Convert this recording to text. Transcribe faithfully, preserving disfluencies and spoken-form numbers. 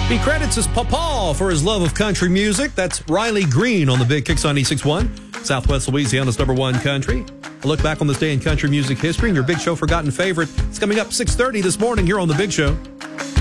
He credits his papa for his love of country music. That's Riley Green on the Big Kicks ninety-six point one, Southwest Louisiana's number one country. A look back on this day in country music history and your Big Show Forgotten Favorite. It's coming up six thirty this morning here on The Big Show.